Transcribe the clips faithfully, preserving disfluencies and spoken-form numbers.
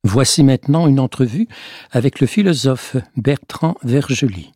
Voici maintenant une entrevue avec le philosophe Bertrand Vergely.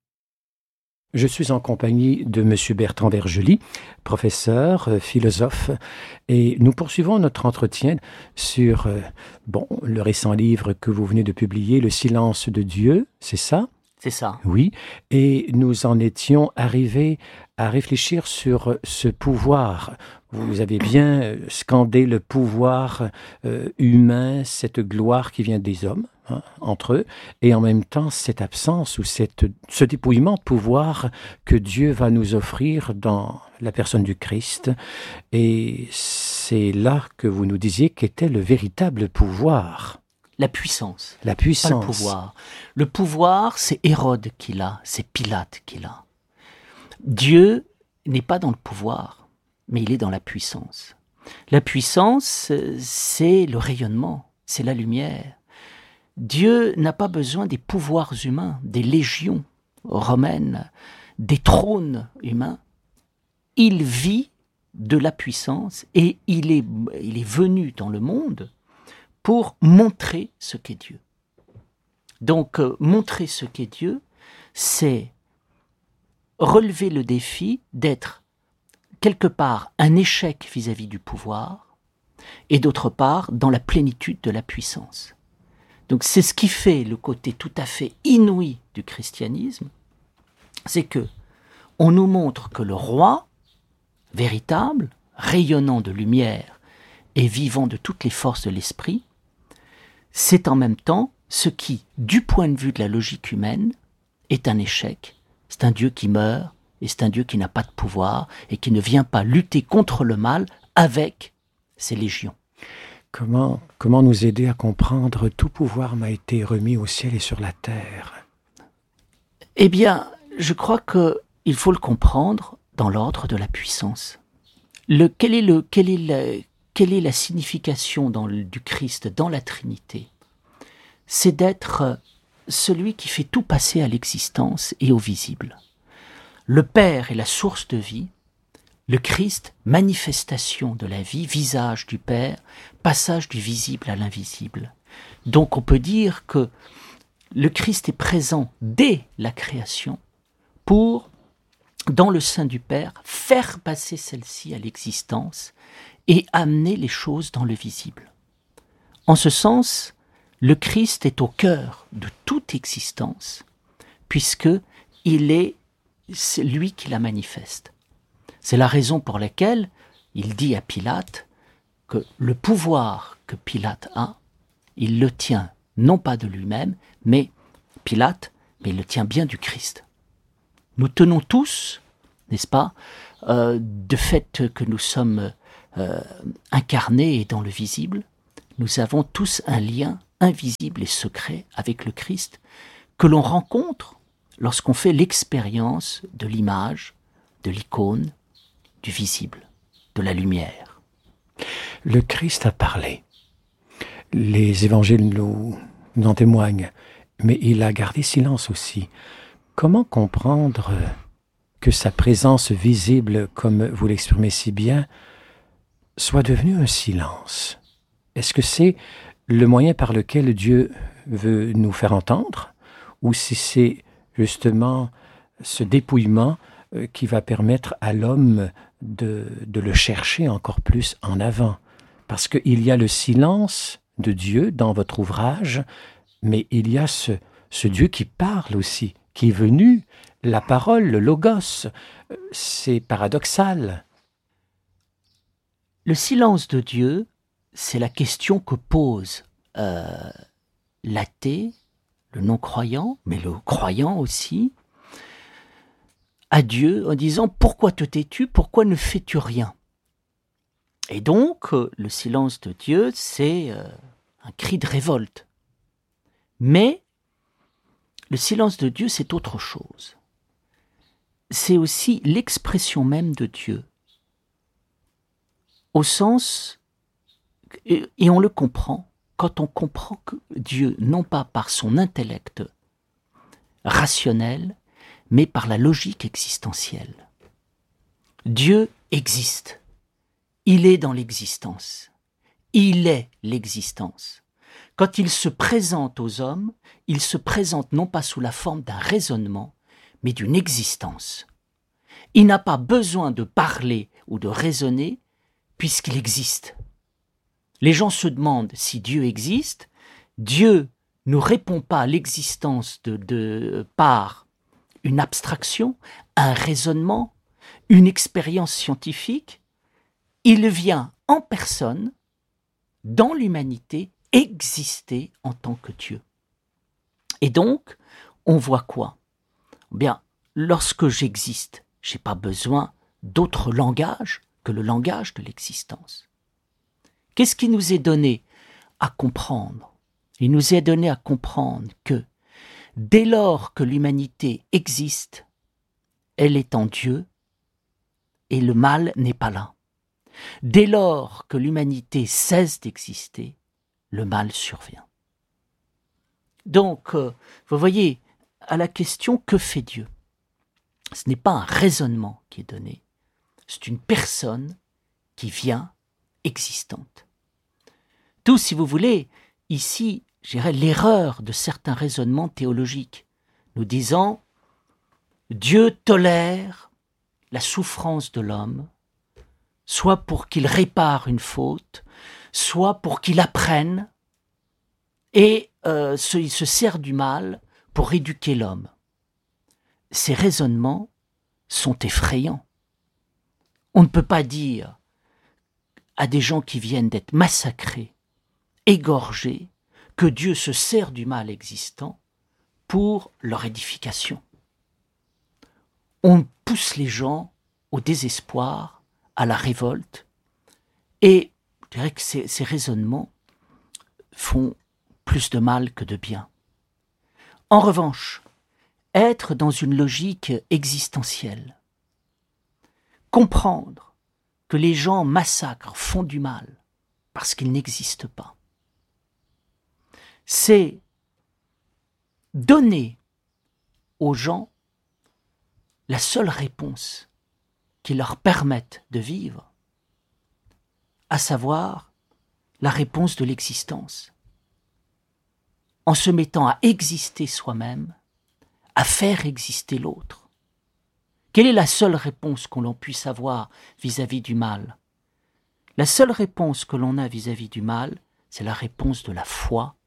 Je suis en compagnie de M. Bertrand Vergely, professeur, euh, philosophe, et nous poursuivons notre entretien sur euh, bon, le récent livre que vous venez de publier, Le silence de Dieu, c'est ça? C'est ça. Oui, et nous en étions arrivés à réfléchir sur ce pouvoir. Vous avez bien scandé le pouvoir euh, humain, cette gloire qui vient des hommes, hein, entre eux, et en même temps cette absence ou cette, ce dépouillement de pouvoir que Dieu va nous offrir dans la personne du Christ. Et c'est là que vous nous disiez qu'était le véritable pouvoir. La puissance. La puissance. Pas le pouvoir. Le pouvoir, c'est Hérode qui l'a, c'est Pilate qui l'a. Dieu n'est pas dans le pouvoir, mais il est dans la puissance. La puissance, c'est le rayonnement, c'est la lumière. Dieu n'a pas besoin des pouvoirs humains, des légions romaines, des trônes humains. Il vit de la puissance et il est, il est venu dans le monde pour montrer ce qu'est Dieu. Donc, euh, montrer ce qu'est Dieu, c'est relever le défi d'être quelque part un échec vis-à-vis du pouvoir et d'autre part dans la plénitude de la puissance. Donc, c'est ce qui fait le côté tout à fait inouï du christianisme, c'est que on nous montre que le roi, véritable, rayonnant de lumière et vivant de toutes les forces de l'esprit, c'est en même temps ce qui, du point de vue de la logique humaine, est un échec. C'est un Dieu qui meurt, et c'est un Dieu qui n'a pas de pouvoir, et qui ne vient pas lutter contre le mal avec ses légions. Comment, comment nous aider à comprendre « Tout pouvoir m'a été remis au ciel et sur la terre » ? Eh bien, je crois qu'il faut le comprendre dans l'ordre de la puissance. Le, quel est le, quel est le, Quelle est la signification dans le, du Christ dans la Trinité ? C'est d'être celui qui fait tout passer à l'existence et au visible. Le Père est la source de vie, le Christ, manifestation de la vie, visage du Père, passage du visible à l'invisible. Donc on peut dire que le Christ est présent dès la création pour, dans le sein du Père, faire passer celle-ci à l'existence et amener les choses dans le visible. En ce sens, le Christ est au cœur de toute existence, puisque il est, c'est lui qui la manifeste. C'est la raison pour laquelle il dit à Pilate que le pouvoir que Pilate a, il le tient non pas de lui-même, mais Pilate, mais il le tient bien du Christ. Nous tenons tous, n'est-ce pas, euh, de fait que nous sommes Euh, incarné et dans le visible, nous avons tous un lien invisible et secret avec le Christ que l'on rencontre lorsqu'on fait l'expérience de l'image, de l'icône, du visible, de la lumière. Le Christ a parlé. Les évangiles nous, nous en témoignent, mais il a gardé silence aussi. Comment comprendre que sa présence visible, comme vous l'exprimez si bien, soit devenu un silence? Est-ce que c'est le moyen par lequel Dieu veut nous faire entendre, ou si c'est justement ce dépouillement qui va permettre à l'homme de, de le chercher encore plus en avant? Parce qu'il y a le silence de Dieu dans votre ouvrage, mais il y a ce, ce Dieu qui parle aussi, qui est venu, la parole, le logos. C'est paradoxal. Le silence de Dieu, c'est la question que pose euh, l'athée, le non-croyant, mais le croyant aussi, à Dieu en disant « Pourquoi te tais-tu ? Pourquoi ne fais-tu rien ?» Et donc, euh, le silence de Dieu, c'est euh, un cri de révolte. Mais le silence de Dieu, c'est autre chose. C'est aussi l'expression même de Dieu. Au sens, et on le comprend, quand on comprend que Dieu, non pas par son intellect rationnel, mais par la logique existentielle. Dieu existe, il est dans l'existence, il est l'existence. quand il se présente aux hommes, il se présente non pas sous la forme d'un raisonnement, mais d'une existence. Il n'a pas besoin de parler ou de raisonner, puisqu'il existe. Les gens se demandent si Dieu existe. Dieu ne répond pas à l'existence de, de par une abstraction, un raisonnement, une expérience scientifique. Il vient en personne, dans l'humanité, exister en tant que Dieu. Et donc, on voit quoi ? Bien, lorsque j'existe, je n'ai pas besoin d'autre langage que le langage de l'existence. Qu'est-ce qui nous est donné à comprendre ? Il nous est donné à comprendre que dès lors que l'humanité existe, elle est en Dieu et le mal n'est pas là. Dès lors que l'humanité cesse d'exister, le mal survient. Donc, euh, vous voyez, à la question « que fait Dieu ?» Ce n'est pas un raisonnement qui est donné, c'est une personne qui vient existante. Tout, si vous voulez, ici, je dirais l'erreur de certains raisonnements théologiques, nous disant « Dieu tolère la souffrance de l'homme, soit pour qu'il répare une faute, soit pour qu'il apprenne, et euh, ce, il se sert du mal pour éduquer l'homme. » Ces raisonnements sont effrayants. On ne peut pas dire à des gens qui viennent d'être massacrés, égorgés, que Dieu se sert du mal existant pour leur édification. On pousse les gens au désespoir, à la révolte, et je dirais que ces, ces raisonnements font plus de mal que de bien. En revanche, être dans une logique existentielle, comprendre que les gens massacrent, font du mal, parce qu'ils n'existent pas, c'est donner aux gens la seule réponse qui leur permette de vivre, à savoir la réponse de l'existence, en se mettant à exister soi-même, à faire exister l'autre. Quelle est la seule réponse que l'on puisse avoir vis-à-vis du mal ? La seule réponse que l'on a vis-à-vis du mal, c'est la réponse de la foi.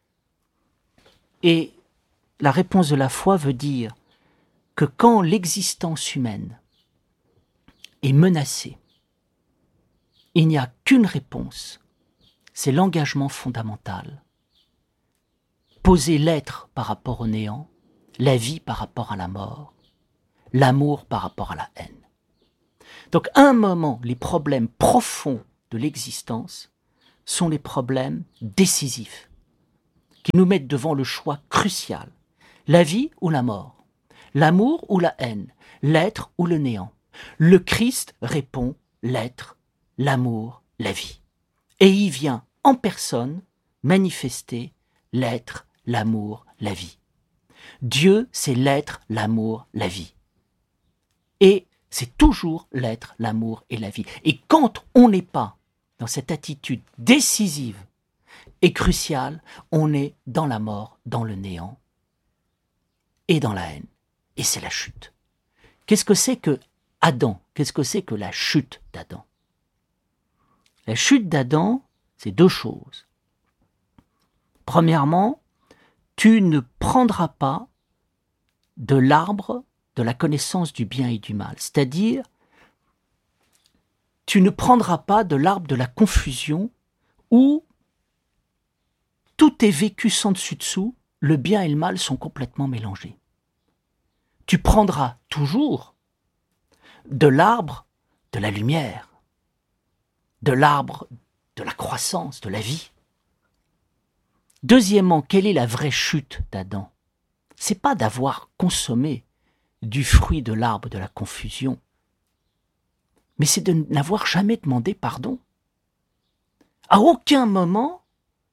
Et la réponse de la foi veut dire que quand l'existence humaine est menacée, il n'y a qu'une réponse, c'est l'engagement fondamental. Poser l'être par rapport au néant, la vie par rapport à la mort, l'amour par rapport à la haine. Donc, à un moment, les problèmes profonds de l'existence sont les problèmes décisifs, qui nous mettent devant le choix crucial. La vie ou la mort, l'amour ou la haine, l'être ou le néant. Le Christ répond l'être, l'amour, la vie. Et il vient en personne manifester l'être, l'amour, la vie. Dieu, c'est l'être, l'amour, la vie. Et c'est toujours l'être, l'amour et la vie. Et quand on n'est pas dans cette attitude décisive et cruciale, on est dans la mort, dans le néant et dans la haine. Et c'est la chute. Qu'est-ce que c'est que Adam ? Qu'est-ce que c'est que la chute d'Adam ? La chute d'Adam, c'est deux choses. Premièrement, tu ne prendras pas de l'arbre de la connaissance du bien et du mal. C'est-à-dire, tu ne prendras pas de l'arbre de la confusion où tout est vécu sans dessus-dessous, le bien et le mal sont complètement mélangés. Tu prendras toujours de l'arbre de la lumière, de l'arbre de la croissance, de la vie. Deuxièmement, quelle est la vraie chute d'Adam ? C'est pas d'avoir consommé du fruit de l'arbre de la confusion, mais c'est de n'avoir jamais demandé pardon. À aucun moment,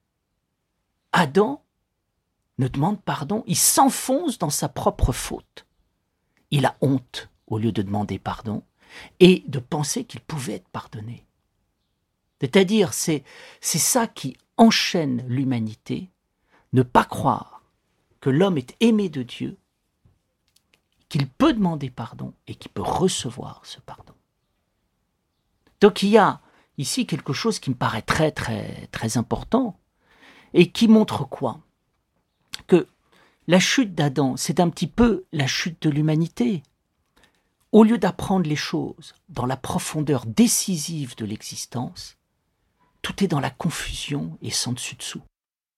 Adam ne demande pardon, il s'enfonce dans sa propre faute. Il a honte au lieu de demander pardon et de penser qu'il pouvait être pardonné. C'est-à-dire, c'est, c'est ça qui enchaîne l'humanité, ne pas croire que l'homme est aimé de Dieu, qu'il peut demander pardon et qu'il peut recevoir ce pardon. Donc il y a ici quelque chose qui me paraît très très très important et qui montre quoi ? Que la chute d'Adam, c'est un petit peu la chute de l'humanité. Au lieu d'apprendre les choses dans la profondeur décisive de l'existence, tout est dans la confusion et sans dessus-dessous.